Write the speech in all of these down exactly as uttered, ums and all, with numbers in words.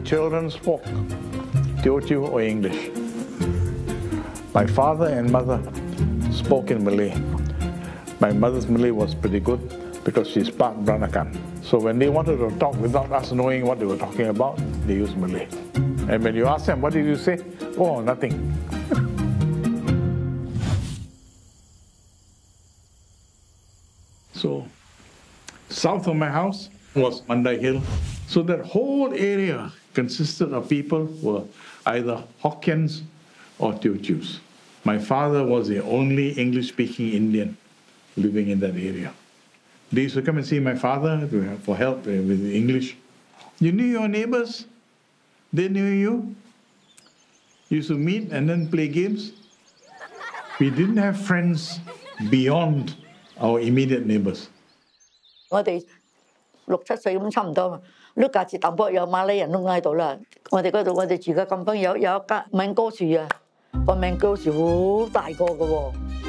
children spoke Teochew or English. My father and mother spoke in Malay. My mother's Malay was pretty good because she's part Peranakan. So when they wanted to talk without us knowing what they were talking about, they used Malay. And when you ask them, what did you say? Oh, nothing. So, south of my house was Mandai Hill. So that whole area consisted of people who were either Hokkiens or Teochews. My father was the only English-speaking Indian living in that area. They used to come and see my father for help with English. You knew your neighbors. They knew you. You used to meet and then play games. We didn't have friends beyond our immediate neighbors. 我哋六七歲咁差唔多嘛，呢架住淡薄有馬拉人都喺度啦。我哋嗰度我哋住嘅近邊有有一間敏哥樹啊，個敏哥樹好大個嘅喎，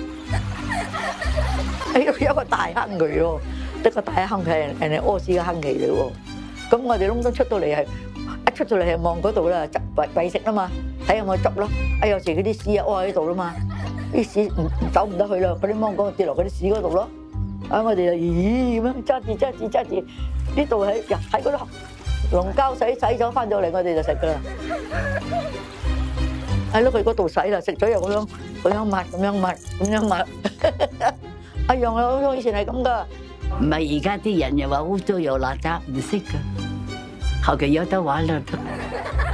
有個大坑渠喎，一個大坑渠係人哋屙屎嘅坑渠嚟喎。咁我哋窿都出到嚟係一出到嚟係望嗰度啦，執餵餵食啦嘛，睇下我執咯。哎有時嗰啲屎啊屙喺度啦嘛，啲屎唔走唔得去啦，嗰啲芒果跌落嗰啲屎嗰度咯。 啊！我哋就咦咁樣揸住揸住揸住，呢度喺喺嗰度龍膠洗洗咗翻到嚟，我哋就食噶啦。喺咯，佢嗰度洗啦，食咗又咁樣咁樣抹，咁樣抹，咁樣抹。阿楊啊，好似以前係咁噶。 唔係而家啲人又話污糟又邋遢，唔識噶，後期有得玩啦。